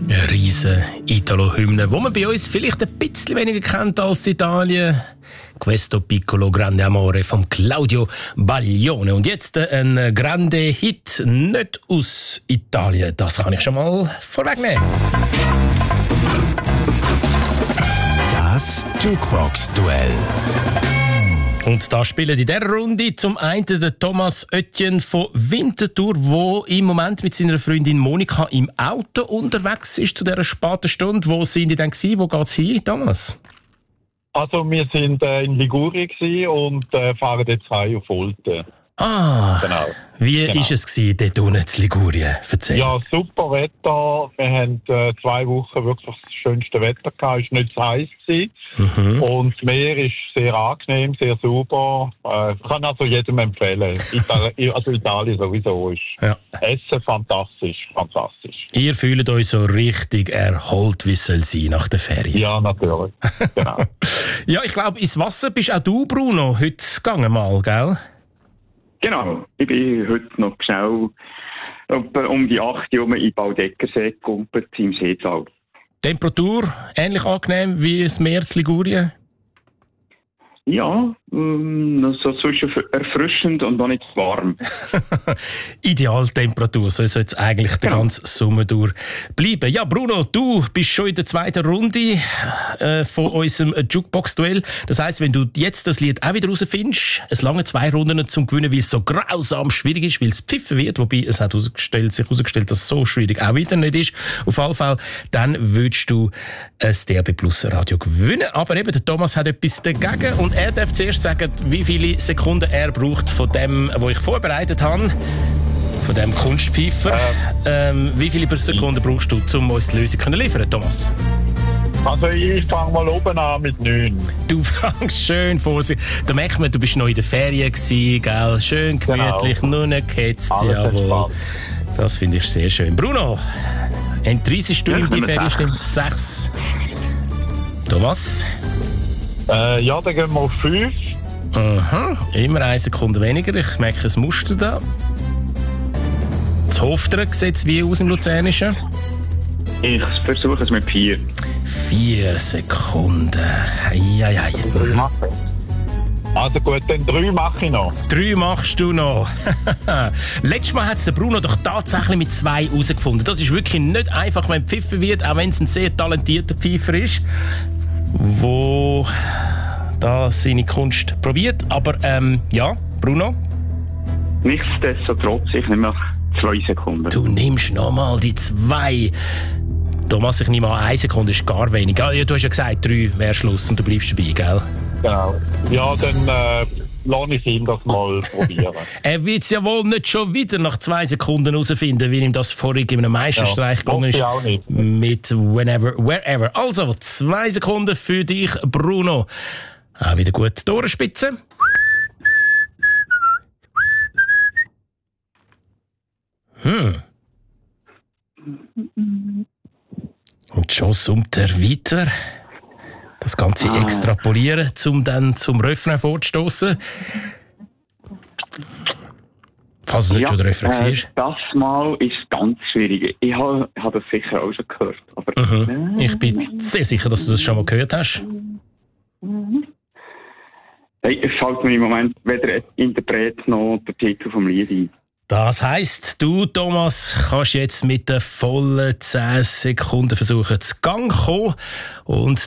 Eine riesen Italo-Hymne, die man bei uns vielleicht ein bisschen weniger kennt als in Italien. Questo piccolo grande amore von Claudio Baglione. Und jetzt ein grande Hit, nicht aus Italien. Das kann ich schon mal vorwegnehmen. Das Jukebox-Duell. Und da spielen in dieser Runde zum einen der Thomas Oetjen von Winterthur, der im Moment mit seiner Freundin Monika im Auto unterwegs ist zu dieser späten Stunde. Wo sind die denn gewesen? Wo geht's hin, Thomas? Also wir sind in Ligurien und fahren jetzt heim auf Olten. Ah, genau. Wie ist es gewesen, dort unten in Ligurien? Erzähl. Ja, super Wetter. Wir haben 2 Wochen wirklich das schönste Wetter gehabt. Es war nicht zu heiß gewesen. Und das Meer ist sehr angenehm, sehr sauber. Ich kann also jedem empfehlen. Italien sowieso ist Essen fantastisch. Ihr fühlt euch so richtig erholt, wie es soll sein nach der Ferien. Ja, natürlich. Genau. Ja, ich glaube, ins Wasser bist auch du, Bruno, heute gegangen mal, gell? Genau, ich bin heute noch schnell um die 8 Uhr in Baldeckersee gekumpelt, im Seetal. Temperatur ähnlich angenehm wie das Meer in Ligurien? Ja, so zwischen erfrischend und noch nicht warm. Idealtemperatur, so soll es eigentlich den ganzen Sommer durch bleiben. Ja, Bruno, du bist schon in der zweiten Runde von unserem Jukebox-Duell. Das heisst, wenn du jetzt das Lied auch wieder rausfindest, es lange 2 Runden zum Gewinnen, weil es so grausam schwierig ist, weil es pfiffen wird, wobei es hat sich herausgestellt, dass es so schwierig auch wieder nicht ist. Auf jeden Fall, dann würdest du ein DRB Plus Radio gewinnen. Aber eben, der Thomas hat etwas dagegen und er darf zuerst sagen, wie viele Sekunden er braucht von dem, was ich vorbereitet habe, von dem Kunstpfeifer. Wie viele Sekunden brauchst du, um uns die Lösung zu liefern, Thomas? Also ich fange mal oben an mit 9. Du fängst schön vor sich. Da merkt man, du bist noch in der Ferien gewesen, gell? Schön gemütlich, nur nicht gehetzt. Jawohl. Das finde ich sehr schön. Bruno, entreissest du in die Ferienstimmung? 6. Thomas? Ja, dann gehen wir auf 5. Aha, immer 1 Sekunde weniger. Ich merke ein Muster da. Das Hofteren sieht es wie aus im Luzernischen? Ich versuche es mit 4. 4 Sekunden. Eieiei. Also gut, dann 3 mache ich noch. 3 machst du noch. Letztes Mal hat es der Bruno doch tatsächlich mit 2 herausgefunden. Das ist wirklich nicht einfach, wenn gepfiffen wird, auch wenn es ein sehr talentierter Pfeifer ist, wo da seine Kunst probiert. Aber ja, Bruno? Nichtsdestotrotz, ich nehme noch 2 Sekunden. Du nimmst nochmal die 2. Thomas, ich nehme an, 1 Sekunde ist gar wenig. Ja, du hast ja gesagt, 3 wäre Schluss und du bleibst dabei, gell? Genau. Ja, dann lasse ich ihn das mal probieren. Er wird es ja wohl nicht schon wieder nach 2 Sekunden herausfinden, wie ihm das vorhin in einem Meisterstreich gelungen ist. Auch nicht. Mit Whenever, Wherever. Also, 2 Sekunden für dich, Bruno. Auch wieder gut durchspitzen. Und schon summt er weiter. Das Ganze extrapolieren, um dann zum Refrain vorzustossen. Falls es nicht schon der Refrain war. Das Mal ist ganz schwierig. Ich habe das sicher auch schon gehört. Aber Ich bin sehr sicher, dass du das schon mal gehört hast. Es fällt mir im Moment weder ein Interpret noch der Titel vom Lied ein. Das heisst, du, Thomas, kannst jetzt mit den vollen 10 Sekunden versuchen, zu Gang kommen. Und